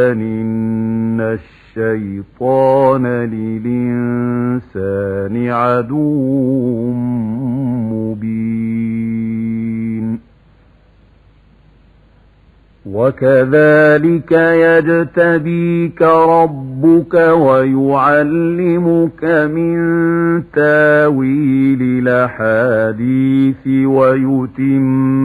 إن الشيطان للإنسان عدو مبين وكذلك يجتبيك ربك ويعلمك من تاويل الأحاديث ويتم